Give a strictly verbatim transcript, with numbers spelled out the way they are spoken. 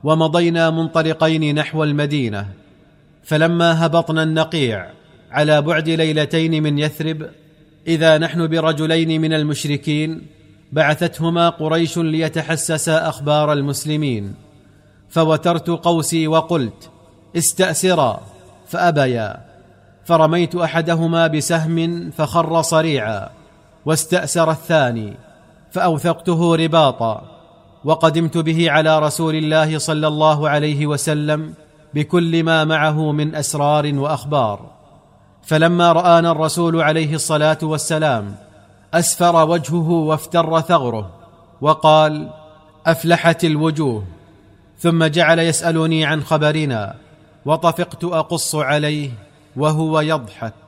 ومضينا منطلقين نحو المدينة. فلما هبطنا النقيع على بعد ليلتين من يثرب، إذا نحن برجلين من المشركين بعثتهما قريش ليتحسسا أخبار المسلمين، فوترت قوسي وقلت: استأسرا، فأبيا، فرميت أحدهما بسهم فخر صريعا، واستأسر الثاني فأوثقته رباطا، وقدمت به على رسول الله صلى الله عليه وسلم بكل ما معه من أسرار وأخبار. فلما رآنا الرسول عليه الصلاة والسلام أسفر وجهه وافتر ثغره، وقال: أفلحت الوجوه. ثم جعل يسألني عن خبرنا، وطفقت أقص عليه وهو يضحك.